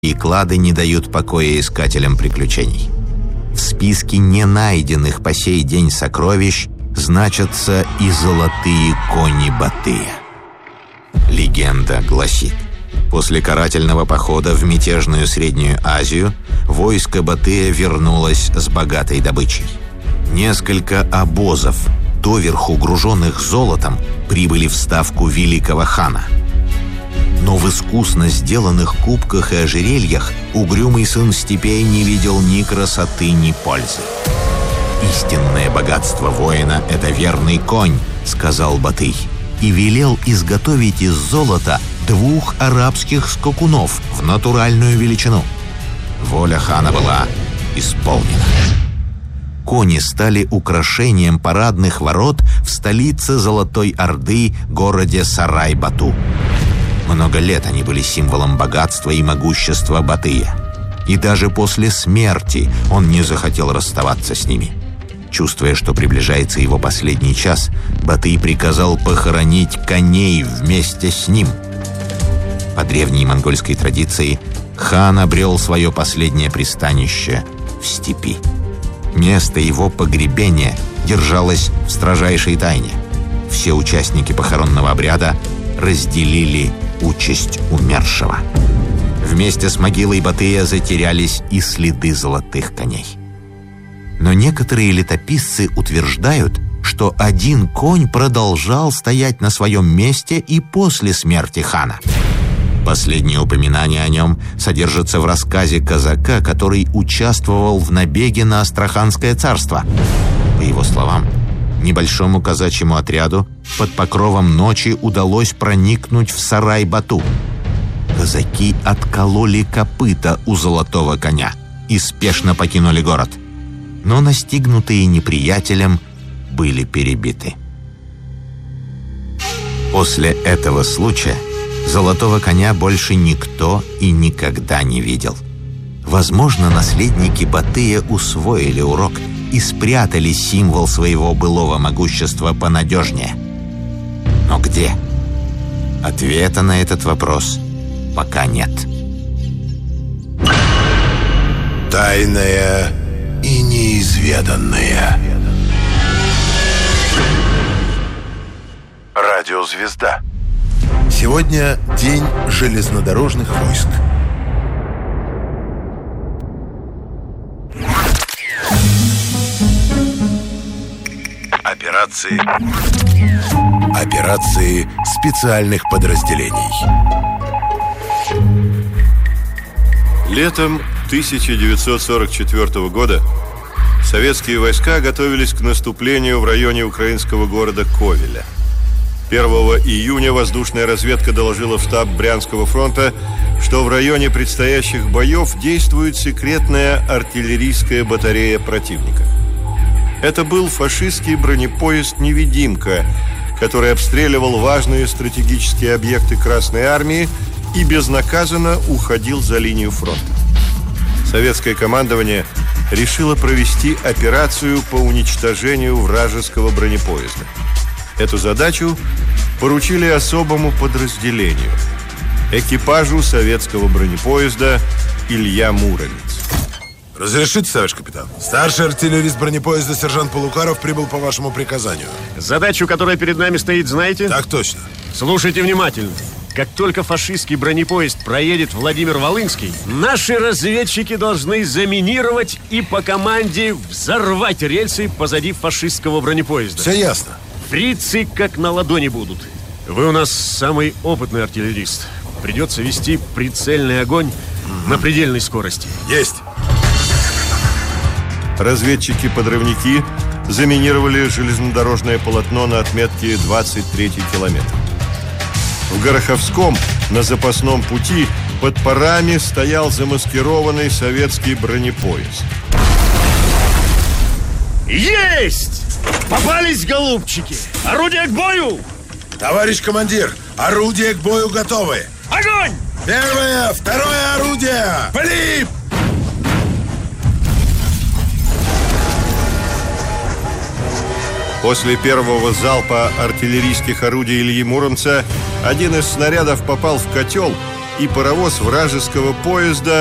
и клады не дают покоя искателям приключений. В списке ненайденных по сей день сокровищ значатся и золотые кони Батыя. Легенда гласит, после карательного похода в мятежную Среднюю Азию войско Батыя вернулось с богатой добычей. Несколько обозов, доверху груженных золотом, прибыли в ставку великого хана. Но в искусно сделанных кубках и ожерельях угрюмый сын степей не видел ни красоты, ни пользы. «Истинное богатство воина — это верный конь», — сказал Батый, и велел изготовить из золота 2 арабских скакунов в натуральную величину. Воля хана была исполнена. Кони стали украшением парадных ворот в столице Золотой Орды, городе Сарай-Бату. Много лет они были символом богатства и могущества Батыя. И даже после смерти он не захотел расставаться с ними. Чувствуя, что приближается его последний час, Батый приказал похоронить коней вместе с ним. По древней монгольской традиции, хан обрел свое последнее пристанище в степи. Место его погребения держалось в строжайшей тайне. Все участники похоронного обряда разделили участь умершего. Вместе с могилой Батыя затерялись и следы золотых коней. Но некоторые летописцы утверждают, что один конь продолжал стоять на своем месте и после смерти хана. Последнее упоминание о нем содержится в рассказе казака, который участвовал в набеге на Астраханское царство. По его словам, небольшому казачьему отряду под покровом ночи удалось проникнуть в Сарай-Бату. Казаки откололи копыта у золотого коня и спешно покинули город. Но настигнутые неприятелем были перебиты. После этого случая золотого коня больше никто и никогда не видел. Возможно, наследники Батыя усвоили урок и спрятали символ своего былого могущества понадежнее. Но где? Ответа на этот вопрос пока нет. Тайное и неизведанное. Радиозвезда. Сегодня день железнодорожных войск. Операции специальных подразделений. Летом 1944 года советские войска готовились к наступлению в районе украинского города Ковеля. 1 июня воздушная разведка доложила в штаб Брянского фронта, что в районе предстоящих боев действует секретная артиллерийская батарея противника. Это был фашистский бронепоезд «Невидимка», который обстреливал важные стратегические объекты Красной Армии и безнаказанно уходил за линию фронта. Советское командование решило провести операцию по уничтожению вражеского бронепоезда. Эту задачу поручили особому подразделению – экипажу советского бронепоезда «Илья Муромец». Разрешите, товарищ капитан? Старший артиллерист бронепоезда сержант Полукаров прибыл по вашему приказанию. Задачу, которая перед нами стоит, знаете? Так точно. Слушайте внимательно. Как только фашистский бронепоезд проедет Владимир-Волынский, наши разведчики должны заминировать и по команде взорвать рельсы позади фашистского бронепоезда. Все ясно. Фрицы как на ладони будут. Вы у нас самый опытный артиллерист. Придется вести прицельный огонь на предельной скорости. Есть. Разведчики-подрывники заминировали железнодорожное полотно на отметке 23-й километр. В Гороховском на запасном пути под парами стоял замаскированный советский бронепоезд. Есть! Попались, голубчики! Орудие к бою! Товарищ командир, орудия к бою готовы! Огонь! Первое, второе орудие! Пли! После первого залпа артиллерийских орудий Ильи Муромца один из снарядов попал в котел и паровоз вражеского поезда